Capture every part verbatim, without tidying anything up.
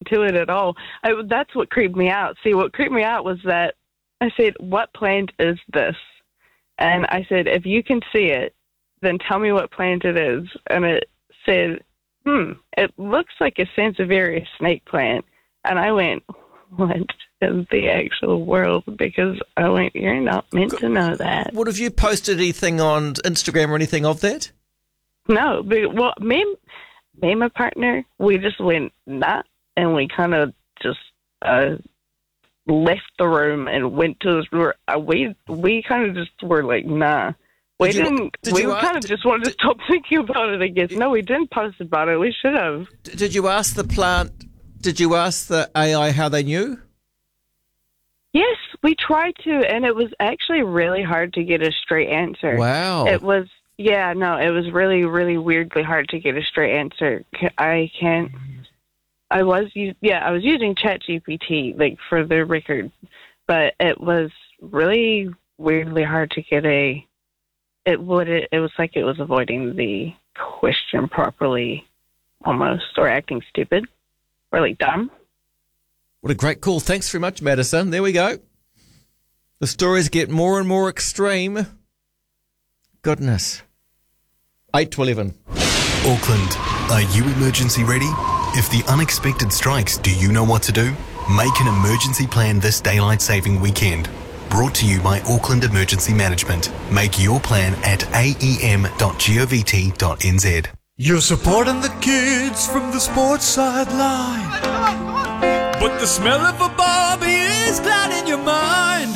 into it at all. I, that's what creeped me out. See, what creeped me out was that I said, what plant is this? And I said, if you can see it, then tell me what plant it is. And it said, hmm, it looks like a Sansevieria snake plant. And I went, what in the actual world? Because I went, you're not meant to know that. What, have you posted anything on Instagram or anything of that? No, but, well, me, me and my partner, we just went, nah, and we kind of just uh, left the room and went to the uh, we we kind of just were like, nah. We Did you- didn't, did we you kind of ask- just wanted to did- stop thinking about it again. No, we didn't post about it. We should have. D- Did you ask the plant, did you ask the A I how they knew? Yes, we tried to, and it was actually really hard to get a straight answer. Wow. It was, yeah, no, it was really, really weirdly hard to get a straight answer. Ca- I can't, I was, u- yeah, I was using ChatGPT, like, for the record, but it was really weirdly hard to get a, it would, it, it was like it was avoiding the question properly, almost, or acting stupid, or like dumb. What a great call. Thanks very much, Madison. There we go. The stories get more and more extreme. Goodness. eight to eleven. Auckland, are you emergency ready? If the unexpected strikes, do you know what to do? Make an emergency plan this daylight saving weekend. Brought to you by Auckland Emergency Management. Make your plan at a e m dot govt dot n z. You're supporting the kids from the sports sideline, but the smell of a barbie is clouding your mind.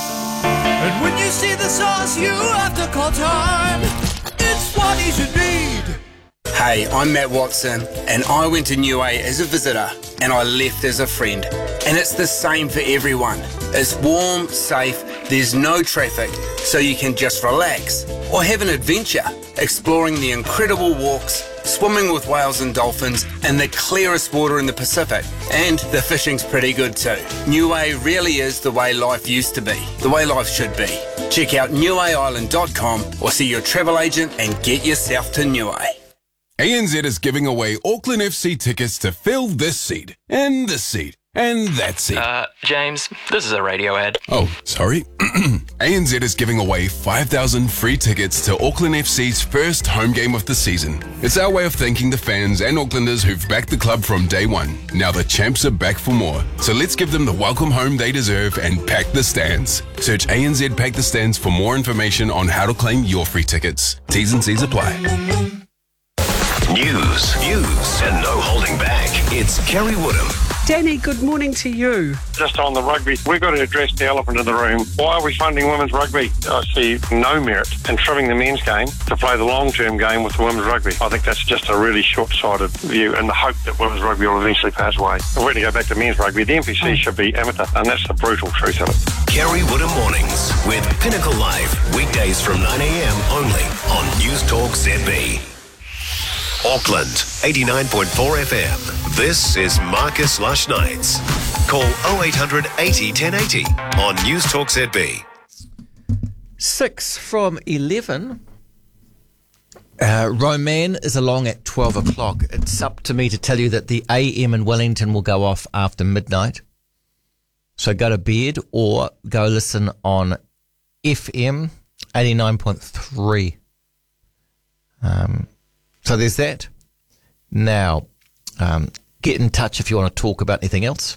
And when you see the sauce, you have to call time. It's what you should need. Hey, I'm Matt Watson, and I went to New A as a visitor, and I left as a friend. And it's the same for everyone. It's warm, safe, there's no traffic, so you can just relax or have an adventure, exploring the incredible walks, swimming with whales and dolphins in the clearest water in the Pacific. And the fishing's pretty good too. New A really is the way life used to be, the way life should be. Check out new a island dot com or see your travel agent and get yourself to New A. A N Z is giving away Auckland F C tickets to fill this seat, and this seat, and that seat. Uh, James, this is a radio ad. Oh, sorry. A N Z is giving away five thousand free tickets to Auckland F C's first home game of the season. It's our way of thanking the fans and Aucklanders who've backed the club from day one. Now the champs are back for more. So let's give them the welcome home they deserve and pack the stands. Search A N Z Pack the Stands for more information on how to claim your free tickets. T's and C's apply. News, news, and no holding back. It's Kerry Woodham. Danny, good morning to you. Just on the rugby, we've got to address the elephant in the room. Why are we funding women's rugby? I see no merit in trimming the men's game to play the long-term game with the women's rugby. I think that's just a really short-sighted view in the hope that women's rugby will eventually pass away. If we're going to go back to men's rugby, the N P C should be amateur, and that's the brutal truth of it. Kerry Woodham Mornings with Pinnacle Live. Weekdays from nine a.m. only on News Talk Z B. Auckland, eighty-nine point four F M. This is Marcus Lush Nights. Call oh eight hundred eighty ten eighty on News Talk Z B. Six from eleven. Uh, Roman is along at twelve o'clock. It's up to me to tell you that the A M in Wellington will go off after midnight. So go to bed or go listen on F M eighty-nine point three. Um, so there's that. Now, um, get in touch if you want to talk about anything else.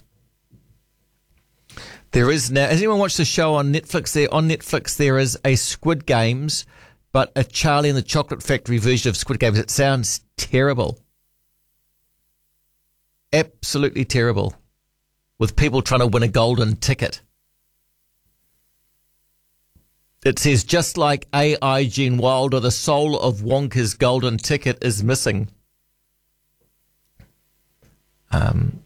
There is now, has anyone watched the show on Netflix? There on Netflix there is a Squid Games, but a Charlie and the Chocolate Factory version of Squid Games. It sounds terrible. Absolutely terrible. With people trying to win a golden ticket. It says, just like A I Gene Wilder, the soul of Wonka's golden ticket is missing. Um,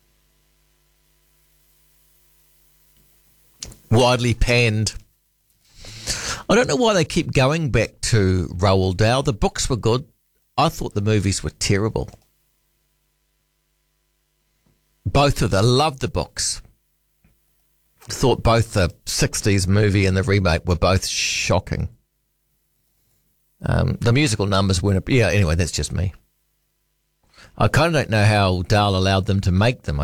widely panned. I don't know why they keep going back to Roald Dahl. The books were good. I thought the movies were terrible. Both of them. I loved the books. Thought both the sixties movie and the remake were both shocking. Um, the musical numbers weren't... Yeah, anyway, that's just me. I kind of don't know how Dahl allowed them to make them.